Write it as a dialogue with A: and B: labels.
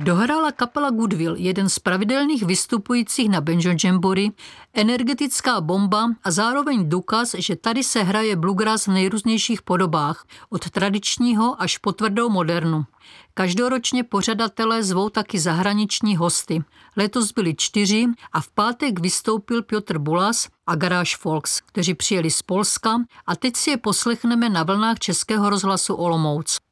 A: Dohrála kapela Goodwill, jeden z pravidelných vystupujících na Banjo Jamboree, energetická bomba a zároveň důkaz, že tady se hraje bluegrass v nejrůznějších podobách, od tradičního až po tvrdou modernu. Každoročně pořadatelé zvou taky zahraniční hosty. Letos byli 4 a v pátek vystoupil Piotr Bulas a Garage Folks, kteří přijeli z Polska a teď si je poslechneme na vlnách Českého rozhlasu Olomouc.